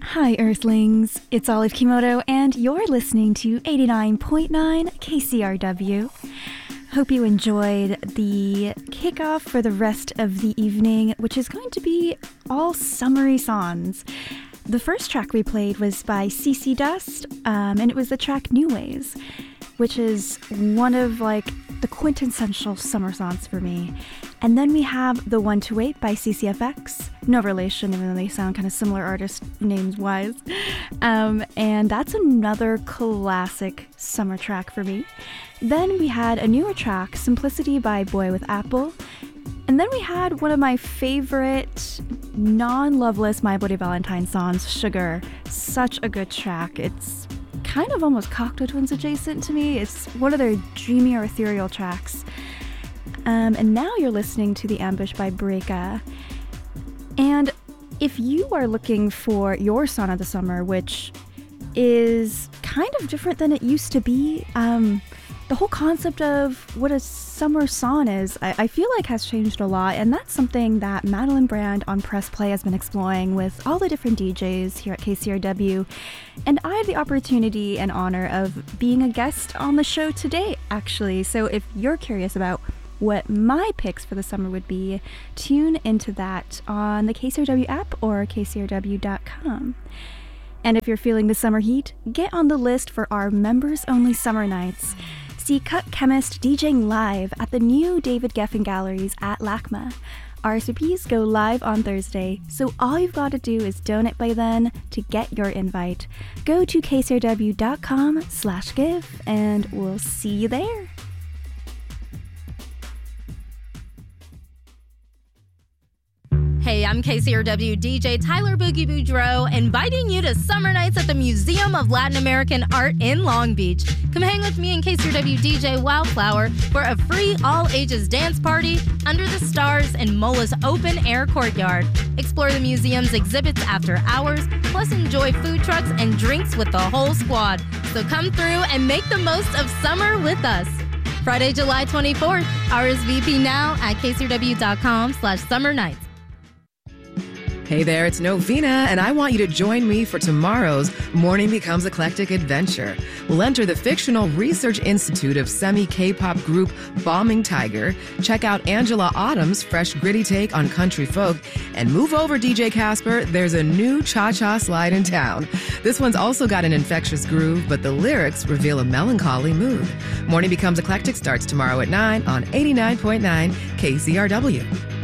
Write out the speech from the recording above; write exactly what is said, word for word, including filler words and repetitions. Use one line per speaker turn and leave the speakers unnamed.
Hi, Earthlings. It's Olive Kimoto, and you're listening to eighty-nine point nine K C R W. Hope you enjoyed the kickoff for the rest of the evening, which is going to be all summery songs. The first track we played was by C C Dust, um, and it was the track New Ways, which is one of, like, the quintessential summer songs for me. And then we have The One to Wait by C C F X. No relation, even though they sound kind of similar artist names-wise. Um, and that's another classic summer track for me. Then we had a newer track, Simplicity by Boy with Apple. And then we had one of my favorite non-Loveless My Bloody Valentine songs, Sugar. Such a good track. It's kind of almost Cocteau Twins adjacent to me. It's one of their dreamy or ethereal tracks. Um, and now you're listening to The Ambush by Breaka. And if you are looking for your song of the summer, which is kind of different than it used to be, um, the whole concept of what a summer song is, I, I feel like has changed a lot, and that's something that Madeline Brand on Press Play has been exploring with all the different D Js here at K C R W, and I had the opportunity and honor of being a guest on the show today, actually. So if you're curious about what my picks for the summer would be, tune into that on the K C R W app or K C R W dot com. And if you're feeling the summer heat, get on the list for our members-only summer nights. See Cut Chemist DJing live at the new David Geffen Galleries at LACMA. R S V Ps go live on Thursday, so all you've got to do is donate by then to get your invite. Go to K C R W dot com slash give, and we'll see you there.
Hey, I'm K C R W D J Tyler Boogie Boudreaux, inviting you to Summer Nights at the Museum of Latin American Art in Long Beach. Come hang with me and K C R W D J Wildflower for a free all-ages dance party under the stars in Mola's open-air courtyard. Explore the museum's exhibits after hours, plus enjoy food trucks and drinks with the whole squad. So come through and make the most of summer with us. Friday, July twenty-fourth, R S V P now at K C R W dot com slash summer nights.
Hey there, it's Novena, and I want you to join me for tomorrow's Morning Becomes Eclectic adventure. We'll enter the fictional research institute of semi-K-pop group Bombing Tiger, check out Angela Autumn's fresh gritty take on country folk, and move over, D J Casper, there's a new cha-cha slide in town. This one's also got an infectious groove, but the lyrics reveal a melancholy mood. Morning Becomes Eclectic starts tomorrow at nine on eighty-nine point nine K C R W.